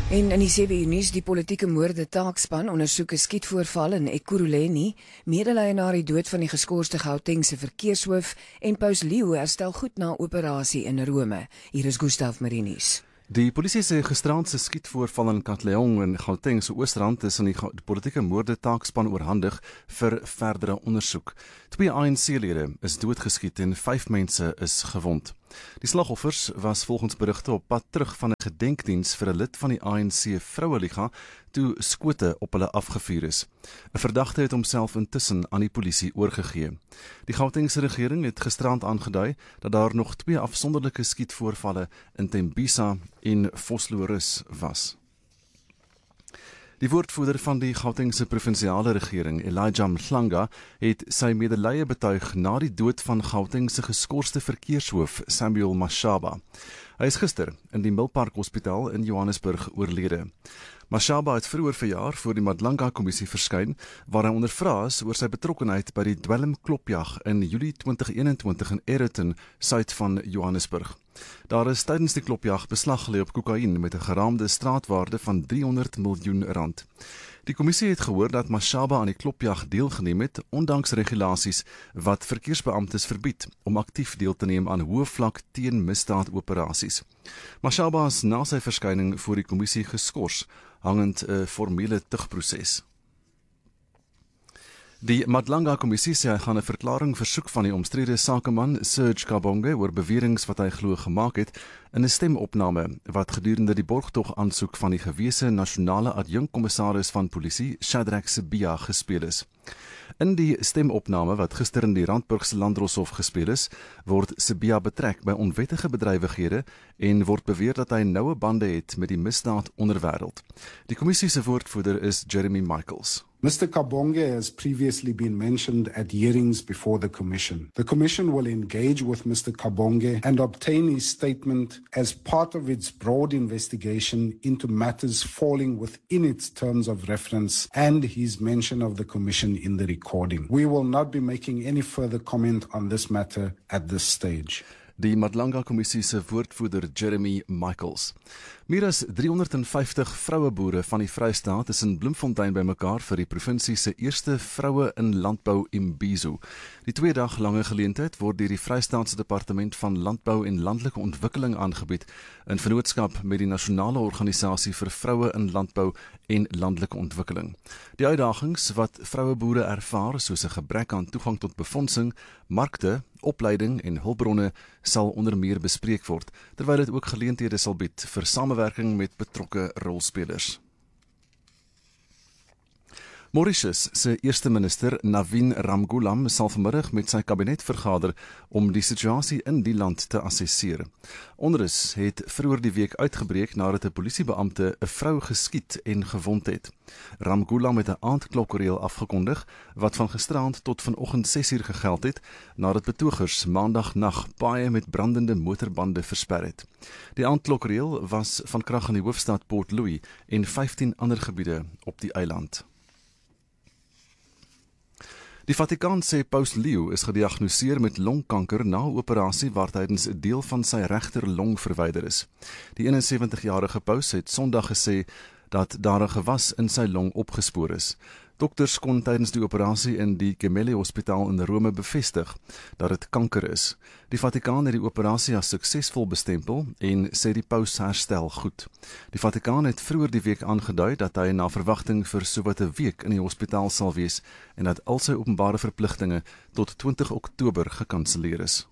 En in die 7 uur nuus, die politieke moorde taakspan ondersoek 'n skietvoorval in Ekurhuleni, medelee na die dood van die geskorste Gautengse verkeershoof en Paus Leo herstel goed na operasie in Rome. Hier is Gustaf Marinus. Die polisie sê gisteraand se skietvoorval in Katlehong in Gauteng se Oosrand is aan die politieke moorde taakspan oorhandig vir verdere ondersoek. 2 ANC-lede is doodgeskiet en 5 mense is gewond. Die slagoffers was volgens berigte op pad terug van 'n gedenkdiens vir 'n lid van die ANC Vroueliga toe skote op hulle afgevuur is. 'n Verdagte het homself intussen aan die polisie oorgegee. Die Gautengse regering het gisterand aangedui dat daar nog 2 afsonderlike skietvoorvalle in Tembisa en Vosloorus was. Die woordvoerder van die Gautengse provinsiale regering, Elijah Mhlanga, het sy medelee betuig na die dood van Gautengse geskorste verkeershoof Samuel Mashaba. Hy is gister in die Milpark Hospitaal in Johannesburg oorlede. Mashaba het vroeër verjaar voor die Madlanga-kommissie verskyn, waar hy ondervra is oor sy betrokkenheid by die dwelmklopjag in Julie 2021 in Aeroton, suid van Johannesburg. Daar is tydens die klopjag beslag gelê op kokain met 'n geraamde straatwaarde van R300 miljoen. Die kommissie het gehoor dat Mashaba aan die klopjag deelgeneem het, ondanks regulasies wat verkeersbeamptes verbied om aktief deel te neem aan hoë vlak teen misdaadoperasies. Mashaba is na sy verskyning voor die kommissie geskort, hangend 'n formele tugproses. Die Madlanga-kommissie sê hy gaan 'n verklaring versoek van die omstrede sakeman Serge Kabonge oor beweringe wat hy glo gemaak het in 'n stemopname wat gedurende die borgtog aansoek van die gewese nasionale adjunkkommissaris van polisie Shadrack Sibia gespeel is. In die stemopname wat gister in die Randburgse Landdroshof gespeel is, word Sibia betrek by onwettige bedrywighede en word beweer dat hy noue bande het met die misdaad onderwêreld. Die kommissie se woordvoerder is Jeremy Michaels. Mr. Kabonge has previously been mentioned at hearings before the Commission. The Commission will engage with Mr. Kabonge and obtain his statement as part of its broad investigation into matters falling within its terms of reference and his mention of the Commission in the recording. We will not be making any further comment on this matter at this stage. Die Madlanga-kommissie se woordvoerder Jeremy Michaels. Meer as 350 vroueboere van die Vrystaat is in Bloemfontein bymekaar vir die provinsie se eerste vroue in landbou Imbizo. Die 2-dag lange geleentheid word deur die Vrystaatse Departement van Landbou en Landelike Ontwikkeling aangebied in vennootskap met die Nasionale Organisasie vir Vroue in Landbou en Landelike Ontwikkeling. Die uitdagings wat vroueboere ervaar, soos 'n gebrek aan toegang tot befondsing, markte, opleiding en hulpbronne sal onder meer bespreek word, terwyl dit ook geleenthede sal bied vir samewerking met betrokke rolspelers. Mauritius se eerste minister Navin Ramgoolam sal vanmiddag met sy kabinet vergader om die situasie in die land te assesseer. Onrus het vroeër die week uitgebreek nadat 'n polisiebeampte 'n vrou geskiet en gewond het. Ramgoolam het 'n aandklokreël afgekondig wat van gisteraand tot vanoggend 6uur gegeld het nadat betogers maandagnag paaie met brandende motorbande versper het. Die aandklokreël was van krag in die hoofstad Port Louis en 15 ander gebiede op die eiland. Die Vatikaan sê Paus Leo is gediagnoseer met longkanker na 'n operasie waartydens 'n deel van sy regter long verwyder is. Die 71-jarige paus het Sondag gesê dat daar 'n gewas in sy long opgespoor is. Dokters kon tydens die operasie in die Gemelli Hospitaal in Rome bevestig dat dit kanker is. Die Vatikaan het die operasie as suksesvol bestempel en sê die paus herstel goed. Die Vatikaan het vroeër die week aangedui dat hy na verwagting vir sowat 'n week in die hospitaal sal wees en dat al sy openbare verpligtinge tot 20 Oktober gekanselleer is.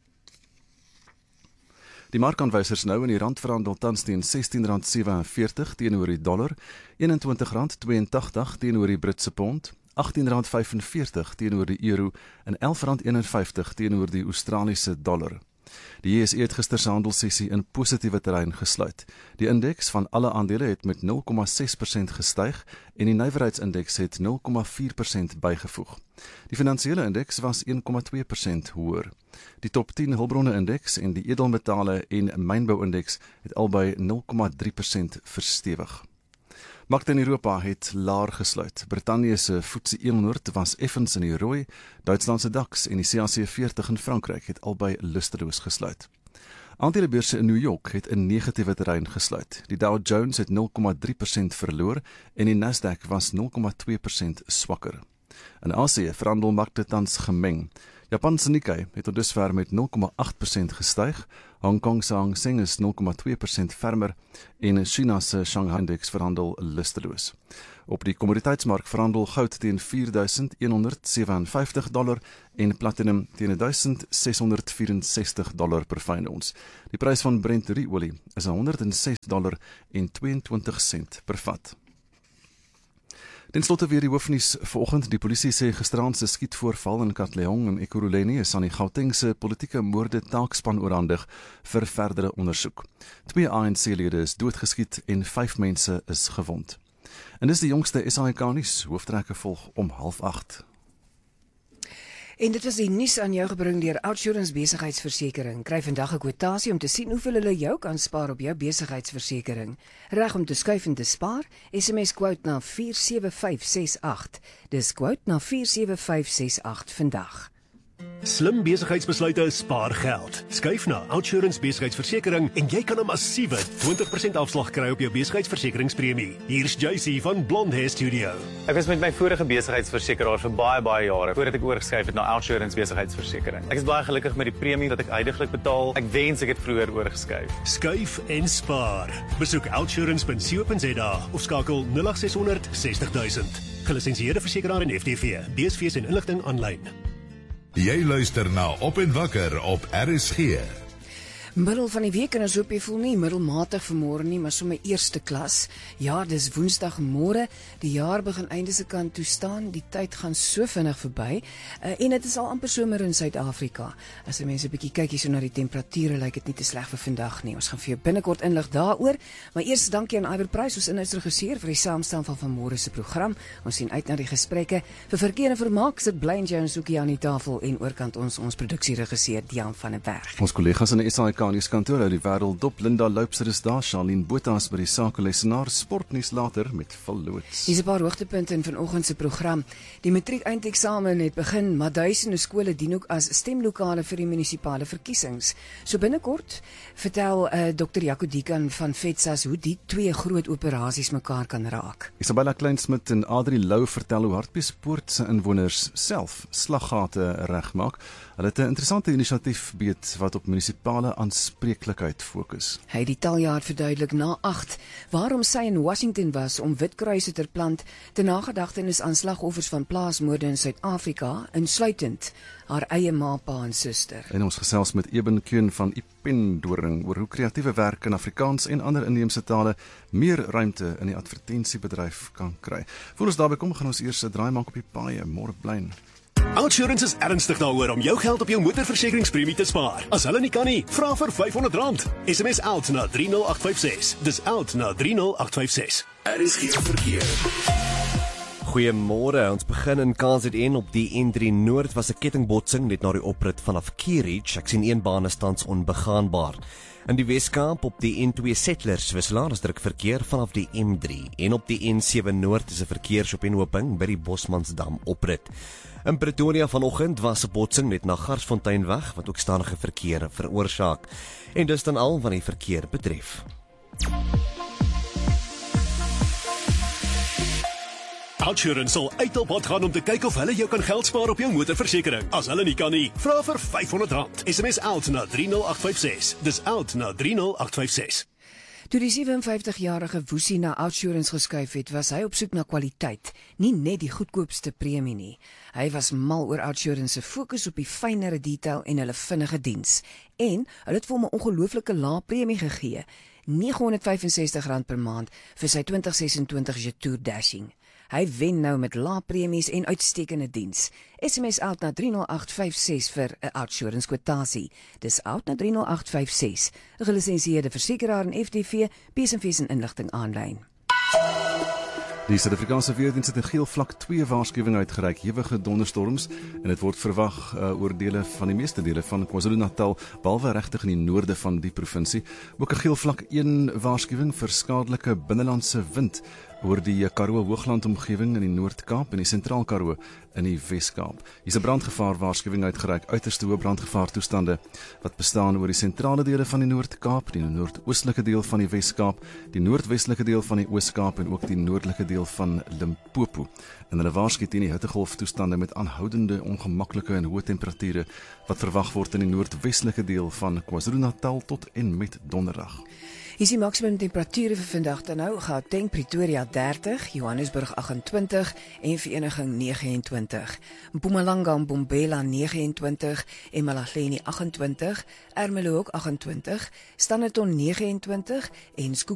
Die markaanwysers nou in die rand verhandel tans teen R16.47 teenoor die dollar, R21.82 teenoor die Britse pond, R18.45 teenoor die euro en R11.51 teenoor die Australiese dollar. Die JSE het gister se handelssessie in positiewe terrein gesluit. Die indeks van alle aandele het met 0,6% gestyg en die nywerheidsindeks het 0,4% bygevoeg. Die finansiële indeks was 1,2% hoër. Die top 10 hulpbronne indeks en die edelmetale en mynbou-indeks het albei 0,3% verstewig. Markte in Europa het laer gesluit. Brittanje se FTSE 100 was effens in die rooi, Duitsland se DAX en die CAC 40 in Frankryk het albei lusteloos gesluit. Aandelebeurse in New York het in negatiewe terrein gesluit. Die Dow Jones het 0,3% verloor en die Nasdaq was 0,2% swakker. In Asië verhandel markte tans gemeng. Japan se Nikkei het tot dusver met 0,8% gestyg. Hong Kong se Hang Seng is 0,2% fermer en China se Shanghai Index verhandel lusteloos. Op die kommoditeitsmark verhandel goud teen $4,157 en platinum teen $1,664 per fyn ons. Die prys van Brent olie is $106.22 per vat. Ten slotte weer die hoofnuus vanoggend. Die polisie sê gisteraand se skietvoorval in Katlehong en Ekurhuleni is aan die Gautengse politieke moorde taakspan oorhandig vir verdere ondersoek. 2 ANC-lede is doodgeskiet en 5 mense is gewond. En dis die jongste SAK nuus, hooftrekke volg om 7:30. En dit was die nuus aan jou gebring deur Outsurance Besigheidsversekering. Kry vandag 'n kwotasie om te sien hoeveel hulle jou kan spaar op jou besigheidsversekering. Reg om te skuif en te spaar, SMS quote na 47568. Dis quote na 47568 vandag. Slim besigheidsbesluite spaar geld. Skuif na Outsurance Besigheidsversekering en jy kan 'n massiewe 20% afslag kry op jou besigheidsversekeringspremie. Hier's JC van Blonde Hair Studio. Ek was met my vorige besigheidsversekeraar vir baie jare voordat ek oorgeskuif het na Outsurance Besigheidsversekering. Ek is baie gelukkig met die premie wat ek uitdaglik betaal. Ek wens ek het vroeër oorgeskuif. Skuif en spaar. Besoek outsurance.co.za of skakel 0800 60 000. Gelisensieerde versekeraar en FTV. DSV se inligting aanlyn. Jy luister na Op en Wakker op RSG. Middel van die week en ons hoop jy voel nie middelmatig vanmôre nie, maar sommer eerste klas. Ja, dis Woensdagmôre. Die jaar begin einde se kant toe staan. Die tyd gaan so vinnig verby. En dit is al amper somer in Suid-Afrika. As mense 'n bietjie kyk hierso na die temperature, lyk dit nie te sleg vir vandag nie. Ons gaan vir jou binnekort inlig daaroor. Maar eers dankie aan Iver Price, ons inhoudsregisseur vir die saamstel van vanmôre se program. Ons sien uit na die gesprekke. Vir verkeer en vermaak sit Blaine Jones ook hier aan die tafel en oorkant ons produksieregisseur Dian van der Berg. Ons kollegas in die SAK nuuskantoor uit die wêreld dop. Linda Loupser is daar, Charlene Botas by die sakelesenaar, sportnuus later met Valloots. Hier's 'n paar hoogtepunte in vanoggend se program. Die matriek eindeksamen het begin, maar duisende skole dien ook as stemlokale vir die munisipale verkiesings. So binnekort vertel Dr. Jaco Diekan van FETSAS hoe die twee groot operasies mekaar kan raak. Isabella Kleinsmid en Adri Lou vertel hoe Hartbeespoort se inwoners self slaggate regmaak. Hulle het 'n interessante inisiatief beet wat op munisipale aanspreeklikheid fokus. Hy het die taljaar verduidelik na 8 waarom sy in Washington was om witkruise te plant ter nagedagtenis aan slagoffers van plaasmoorde in Suid-Afrika, insluitend haar eie ma, pa en suster. En ons gesels met Eben Keun van Ipendoring oor hoe kreatiewe werk in Afrikaans en ander inheemse tale meer ruimte in die advertensiebedryf kan kry. Voor ons daarby kom, gaan ons eers 'n draai maak op die paaie. Môre Blaine. Outsurance is ernstig daaroor om jou geld op jou motorversekeringspremie te spaar. As hulle nie kan nie, vra vir R500. SMS out na 30856. Dis out na 30856. RSG verkeer. Goeiemôre, ons begin in KZN op die N3 Noord was 'n kettingbotsing net na die oprit vanaf Kierich. Ek sien een baan is tans onbegaanbaar. In die Weskaap op die N2 Settlers wisselaar is druk verkeer vanaf die M3 en op die N7 Noord is 'n verkeersopeenhoping by die Bosmansdam oprit. In Pretoria vanoggend was 'n botsing net na Garsfonteinweg wat ook stadige verkeer veroorsaak. En dis dan al wat die verkeer betref. Outsurance sal uit op pad gaan om te kyk of hulle jou kan geld spaar op jou motorversekering. As hulle nie kan nie, vra vir R500. SMS out na 30856. Dis out na 30856. Toe die 57-jarige Woesie na Outsurance geskuif het, was hy op soek na kwaliteit, nie net die goedkoopste premie nie. Hy was mal oor Outsurance se fokus op die fynere detail en hulle vinnige diens. En hulle het vir hom 'n ongelooflike lae premie gegee, R965 per maand vir sy 2026 Jetour Dashing. Hy wen nou met lae premies en uitstekende diens. SMS out na 30856 vir 'n Outsurance kwotasie. Dis out na 30856. 'n Gelisensieerde versekeraar en FTV, PSV se inligting aanlyn. Die Suid-Afrikaanse weerdiens het 'n geel vlak 2 waarskuwing uitgereik, hewige donderstorms, en dit word verwag oor dele van die meeste dele van KwaZulu-Natal, behalwe regtig in die noorde van die provinsie. Ook 'n geel vlak 1 waarskuwing vir skadelike binnelandse wind oor die Karoo Hoogland omgewing in die Noord-Kaap en die Sentraal Karoo in die Wes-Kaap. Hier is 'n brandgevaar-waarskuwing uitgereik, uiterste hoë brandgevaartoestande wat bestaan oor die sentrale dele van die Noord-Kaap, die noordoostelike deel van die Wes-Kaap, die noordwestelike deel van die Oos-Kaap en ook die noordelike deel van Limpopo. En hulle waarsku teen die hittegolftoestande met aanhoudende ongemaklike en hoë temperature wat verwag word in die noordwestelike deel van KwaZulu-Natal tot en met Donderdag. Hier is die maksimum temperature vir vandag dan nou. Gauteng, Pretoria 30, Johannesburg 28 en Vereniging 29. Mpumalanga en Mbombela 29 en Malahleni 28, Ermelo ook 28, Standerton 29 en